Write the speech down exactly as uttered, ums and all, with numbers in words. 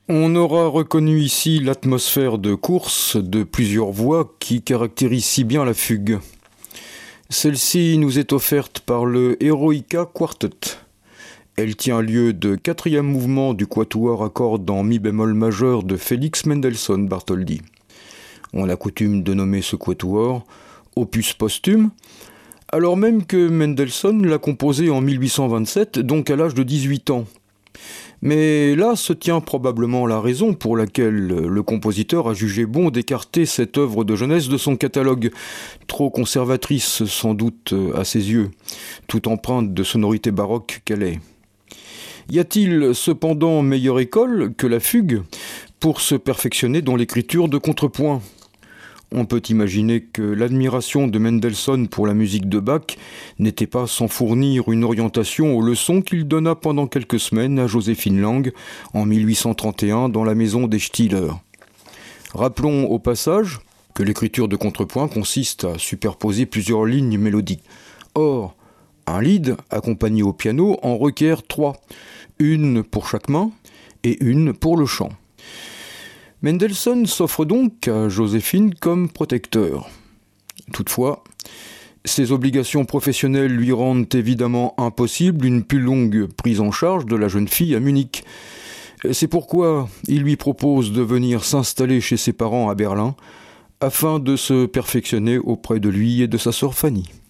On aura reconnu ici l'atmosphère de course de plusieurs voix qui caractérise si bien la fugue. Celle-ci nous est offerte par le Eroica Quartet. Elle tient lieu de quatrième mouvement du quatuor à cordes en mi bémol majeur de Félix Mendelssohn Bartholdy. On a coutume de nommer ce quatuor opus posthume, alors même que Mendelssohn l'a composé en mille huit cent vingt-sept, donc à l'âge de dix-huit ans. Mais là se tient probablement la raison pour laquelle le compositeur a jugé bon d'écarter cette œuvre de jeunesse de son catalogue, trop conservatrice sans doute à ses yeux, toute empreinte de sonorité baroque qu'elle est. Y a-t-il cependant meilleure école que la fugue pour se perfectionner dans l'écriture de contrepoint ? On peut imaginer que l'admiration de Mendelssohn pour la musique de Bach n'était pas sans fournir une orientation aux leçons qu'il donna pendant quelques semaines à Joséphine Lang en mille huit cent trente et un dans la maison des Stiller. Rappelons au passage que l'écriture de contrepoint consiste à superposer plusieurs lignes mélodiques. Or, un lead accompagné au piano en requiert trois, une pour chaque main et une pour le chant. Mendelssohn s'offre donc à Joséphine comme protecteur. Toutefois, ses obligations professionnelles lui rendent évidemment impossible une plus longue prise en charge de la jeune fille à Munich. C'est pourquoi il lui propose de venir s'installer chez ses parents à Berlin afin de se perfectionner auprès de lui et de sa sœur Fanny.